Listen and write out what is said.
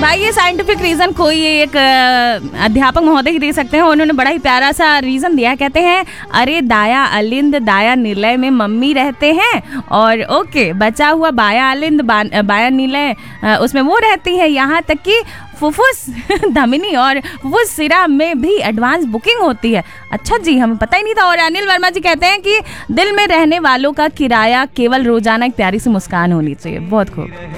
भाई ये scientific reason कोई एक अध्यापक महोदय ही दे सकते हैं। उन्होंने बड़ा ही प्यारा सा रीजन दिया। कहते हैं अरे दाया अलिंद दाया निलय में मम्मी रहते हैं, और ओके बचा हुआ बाया अलिंद बाया निलय उसमें वो रहती है। यहाँ तक कि फुफ्फुस धमनी और फुफ्फुस सिरा में भी एडवांस बुकिंग होती है। अच्छा जी, हमें पता ही नहीं था। और अनिल वर्मा जी कहते हैं कि दिल में रहने वालों का किराया केवल रोजाना एक प्यारी सी मुस्कान होनी चाहिए। बहुत खूब।